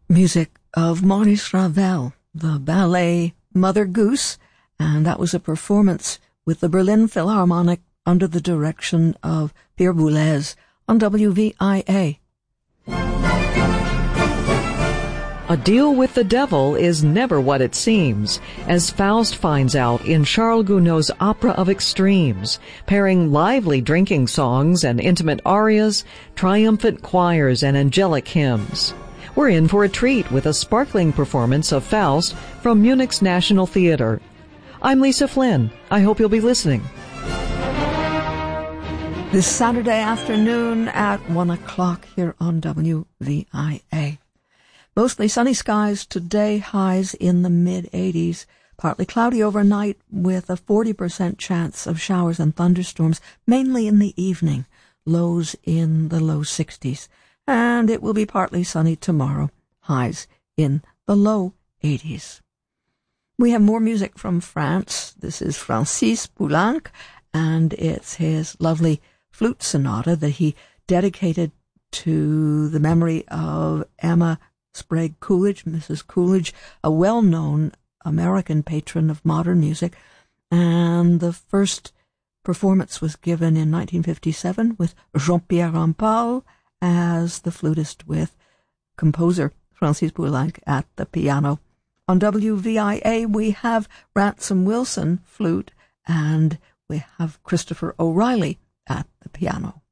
Music of Maurice Ravel, the ballet Mother Goose, and that was a performance with the Berlin Philharmonic under the direction of Pierre Boulez on WVIA. A deal with the devil is never what it seems, as Faust finds out in Charles Gounod's Opera of Extremes, pairing lively drinking songs and intimate arias, triumphant choirs, and angelic hymns. We're in for a treat with a sparkling performance of Faust from Munich's National Theatre. I'm Lisa Flynn. I hope you'll be listening. This Saturday afternoon at 1 o'clock here on WVIA. Mostly sunny skies today, highs in the mid-80s. Partly cloudy overnight with a 40% chance of showers and thunderstorms, mainly in the evening. Lows in the low 60s. And it will be partly sunny tomorrow, highs in the low 80s. We have more music from France. This is Francis Poulenc, and it's his lovely flute sonata that he dedicated to the memory of Emma Sprague Coolidge, Mrs. Coolidge, a well-known American patron of modern music. And the first performance was given in 1957 with Jean-Pierre Rampal as the flutist, with composer Francis Poulenc at the piano. On WVIA, we have Ransom Wilson, flute, and we have Christopher O'Reilly at the piano.